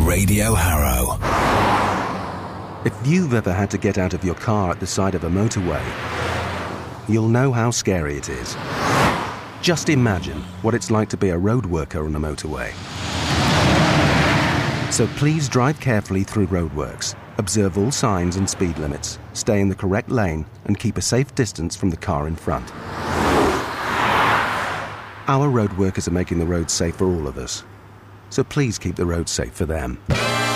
Radio Harrow. If you've ever had to get out of your car at the side of a motorway, you'll know how scary it is. Just imagine what it's like to be a road worker on a motorway. So please drive carefully through roadworks, observe all signs and speed limits, stay in the correct lane, and keep a safe distance from the car in front. Our road workers are making the roads safe for all of us. So please keep the roads safe for them.